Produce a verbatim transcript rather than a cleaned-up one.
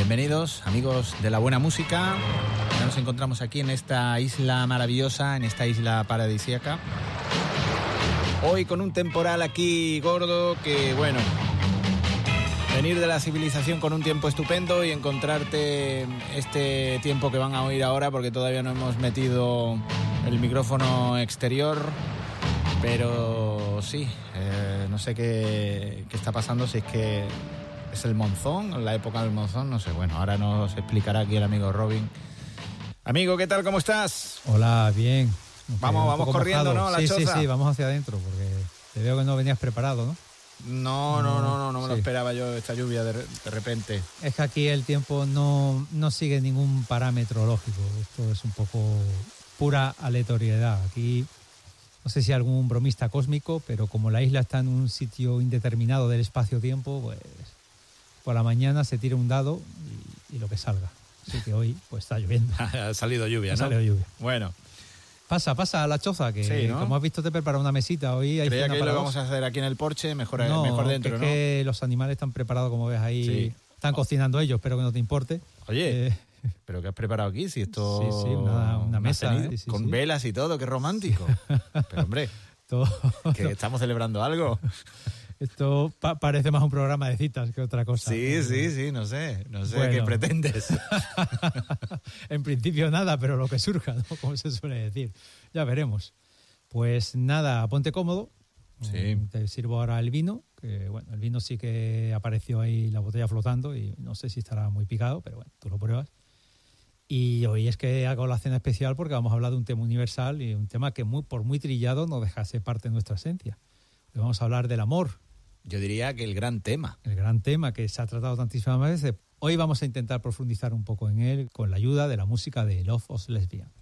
Bienvenidos, amigos de la buena música. Ya nos encontramos aquí en esta isla maravillosa, en esta isla paradisíaca. Hoy con un temporal aquí gordo que, bueno, venir de la civilización con un tiempo estupendo y encontrarte este tiempo que van a oír ahora, porque todavía no hemos metido el micrófono exterior, pero sí, eh, no sé qué, qué está pasando, si es que es el monzón, la época del monzón, no sé. Bueno, ahora nos explicará aquí el amigo Robin. Amigo, ¿qué tal? ¿Cómo estás? Hola, bien. Vamos, vamos corriendo, mojado. ¿no? La sí, choza. sí, sí, vamos hacia adentro, porque te veo que no venías preparado, ¿no? No, no, no, no, no me sí. lo esperaba yo, esta lluvia de, de repente. Es que aquí el tiempo no, no sigue ningún parámetro lógico. Esto es un poco pura aleatoriedad. Aquí no sé si hay algún bromista cósmico, pero como la isla está en un sitio indeterminado del espacio-tiempo, pues por la mañana se tira un dado y, y lo que salga. Así que hoy pues está lloviendo. Ha salido lluvia, ha ¿no? salido lluvia. Bueno. Pasa, pasa a la choza, que sí, ¿no? Como has visto te he preparado una mesita. Hoy hay Creía cena que para lo dos. vamos a hacer aquí en el porche, mejor, no, mejor dentro, que es ¿no? que los animales están preparados, como ves ahí. Sí. Están cocinando ellos, espero que no te importe. Oye, eh, ¿pero qué has preparado aquí? Si esto... Sí, sí, una, una mesa. Tenido, eh, sí, con sí. velas y todo, qué romántico. Pero hombre, Todo, que estamos celebrando algo. Esto pa- parece más un programa de citas que otra cosa. Sí, pero... sí, sí, no sé, no sé bueno. qué pretendes. En principio nada, pero lo que surja, ¿no? Como se suele decir. Ya veremos. Pues nada, ponte cómodo. Sí. Te sirvo ahora el vino, que bueno, el vino sí que apareció ahí la botella flotando y no sé si estará muy picado, pero bueno, tú lo pruebas. Y hoy es que hago la cena especial porque vamos a hablar de un tema universal y un tema que muy, por muy trillado no deja de ser parte de nuestra esencia. Hoy vamos a hablar del amor. Yo diría que el gran tema. El gran tema que se ha tratado tantísimas veces. Hoy vamos a intentar profundizar un poco en él con la ayuda de la música de Love of Lesbian.